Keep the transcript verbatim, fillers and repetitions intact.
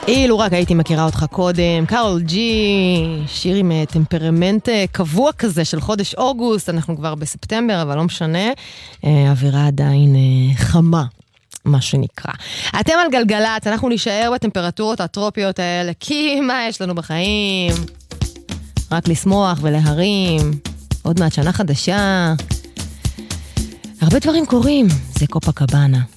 אילו רק הייתי מכירה אותך קודם, קארול ג'י, שיר עם טמפרמנט קבוע כזה של חודש אוגוסט, אנחנו כבר בספטמבר, אבל לא משנה, אווירה עדיין חמה, מה שנקרא. אתם על גלגלת, אנחנו נשאר בטמפרטורות הטרופיות האלה, כי מה יש לנו בחיים? רק לשמוח ולהרים, עוד מעט שנה חדשה, הרבה דברים קורים, זה קופה קבאנה.